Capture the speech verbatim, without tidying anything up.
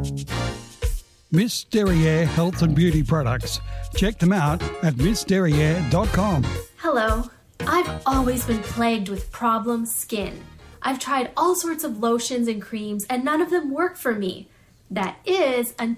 Miss Derriere Health and Beauty Products. Check them out at miss derriere dot com. Hello. I've always been plagued with problem skin. I've tried all sorts of lotions and creams and none of them work for me. That is until